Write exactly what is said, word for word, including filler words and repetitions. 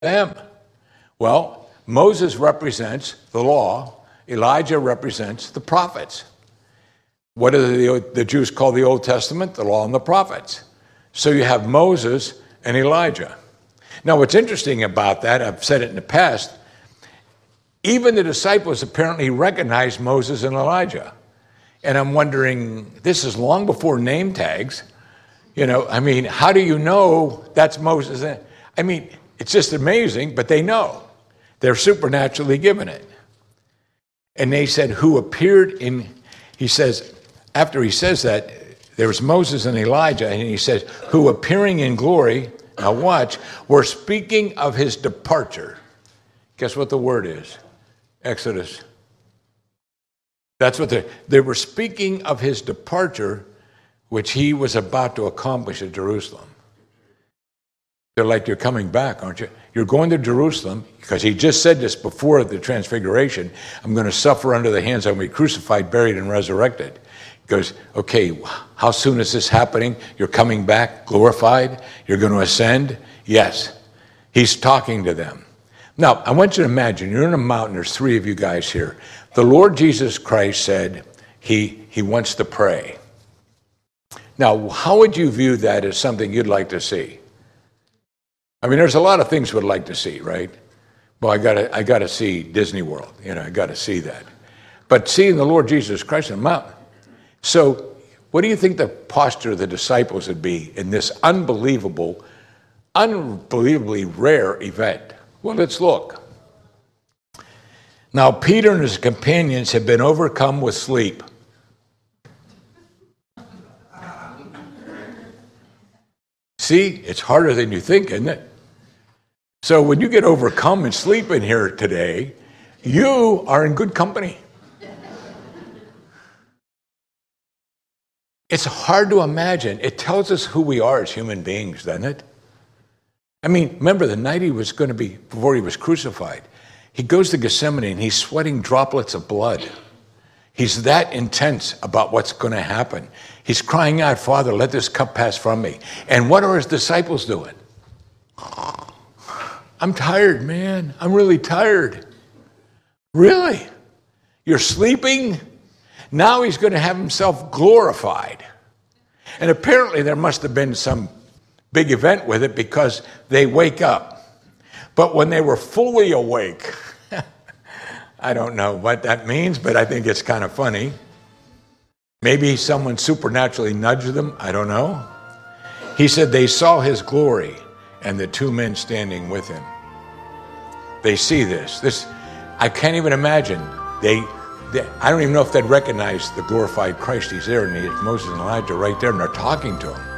them. Well, Moses represents the law. Elijah represents the prophets. What do the, the Jews call the Old Testament? The law and the prophets. So you have Moses and Elijah. Now, what's interesting about that, I've said it in the past, even the disciples apparently recognized Moses and Elijah. And I'm wondering, this is long before name tags. You know, I mean, how do you know that's Moses? I mean, it's just amazing, but they know. They're supernaturally given it. And they said, who appeared in, he says, after he says that, there was Moses and Elijah, and he says, who appearing in glory, now watch, were speaking of his departure. Guess what the word is? Exodus. That's what they, they were speaking of his departure, which he was about to accomplish at Jerusalem. They're like, you're coming back, aren't you? You're going to Jerusalem, because he just said this before the transfiguration. I'm going to suffer under the hands. I'm going to be crucified, buried, and resurrected. He goes, okay, how soon is this happening? You're coming back glorified? You're going to ascend? Yes. He's talking to them. Now, I want you to imagine, you're in a mountain. There's three of you guys here. The Lord Jesus Christ said he, he wants to pray. Now, how would you view that as something you'd like to see? I mean, there's a lot of things we'd like to see, right? Well, I gotta, I gotta see Disney World. You know, I gotta see that. But seeing the Lord Jesus Christ on the mountain. So, what do you think the posture of the disciples would be in this unbelievable, unbelievably rare event? Well, let's look. Now, Peter and his companions had been overcome with sleep. See, it's harder than you think, isn't it? So when you get overcome and sleep in here today, you are in good company. It's hard to imagine. It tells us who we are as human beings, doesn't it? I mean, remember the night he was going to be, before he was crucified, he goes to Gethsemane and he's sweating droplets of blood. He's that intense about what's going to happen. He's crying out, Father, let this cup pass from me. And what are his disciples doing? I'm tired, man. I'm really tired. Really? You're sleeping? Now he's going to have himself glorified. And apparently there must have been some big event with it because they wake up. But when they were fully awake, I don't know what that means, but I think it's kind of funny. Maybe someone supernaturally nudged them. I don't know. He said they saw his glory and the two men standing with him. They see this. This, I can't even imagine. They, they I don't even know if they'd recognize the glorified Christ. He's there, and he has Moses and Elijah right there, and they're talking to him.